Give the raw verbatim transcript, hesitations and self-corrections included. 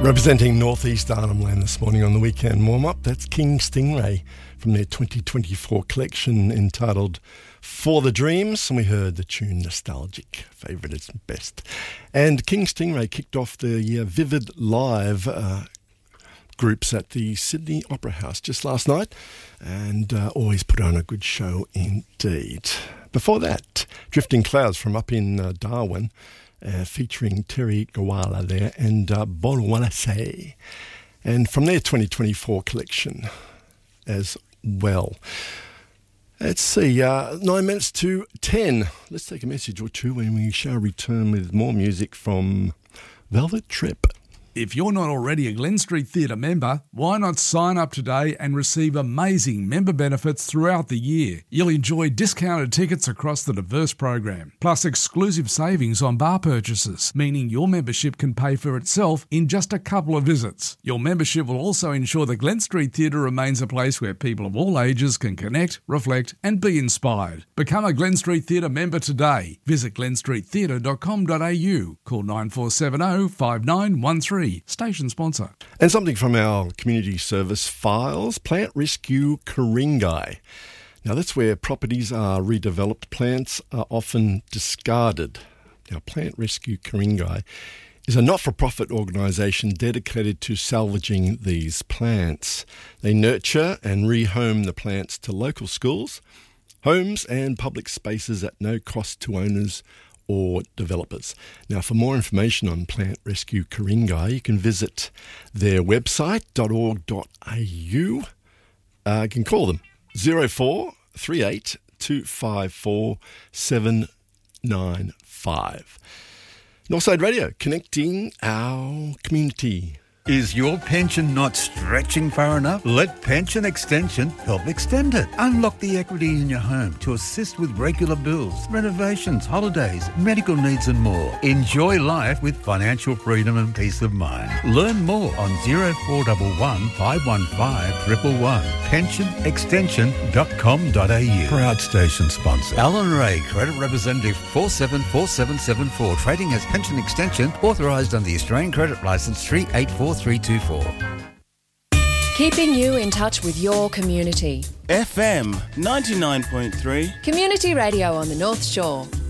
Representing North East Arnhem Land this morning on the weekend warm-up, that's King Stingray from their twenty twenty-four collection entitled For the Dreams, and we heard the tune Nostalgic, favourite is best. And King Stingray kicked off the uh, Vivid Live uh, groups at the Sydney Opera House just last night, and uh, always put on a good show indeed. Before that, Drifting Clouds from up in uh, Darwin, Uh, featuring Terry Gawala there and uh, Bolwalase, and from their twenty twenty-four collection as well. Let's see, uh, nine minutes to ten. Let's take a message or two when we shall return with more music from Velvet Trip. If you're not already a Glen Street Theatre member, why not sign up today and receive amazing member benefits throughout the year? You'll enjoy discounted tickets across the diverse program, plus exclusive savings on bar purchases, meaning your membership can pay for itself in just a couple of visits. Your membership will also ensure the Glen Street Theatre remains a place where people of all ages can connect, reflect and be inspired. Become a Glen Street Theatre member today. Visit glen street theatre dot com dot a u. Call nine four seven zero, five nine one three. Station sponsor. And something from our community service files, Plant Rescue Ku-ring-gai. Now that's where properties are redeveloped, plants are often discarded. Now Plant Rescue Ku-ring-gai is a not-for-profit organisation dedicated to salvaging these plants. They nurture and rehome the plants to local schools, homes and public spaces at no cost to owners or developers. Now, for more information on Plant Rescue Ku-ring-gai, you can visit their website, dot org dot a u. Uh, you can call them zero four three eight two five four seven nine five. Northside Radio, connecting our community. Is your pension not stretching far enough? Let Pension Extension help extend it. Unlock the equity in your home to assist with regular bills, renovations, holidays, medical needs and more. Enjoy life with financial freedom and peace of mind. Learn more on zero four one one, five one five, one one one. pension extension dot com dot a u. Proud station sponsor. Alan Ray, Credit Representative four seven four seven seven four. Trading as Pension Extension, authorised under the Australian Credit Licence three eight four three two four. Keeping you in touch with your community. F M ninety-nine point three. Community radio on the North Shore.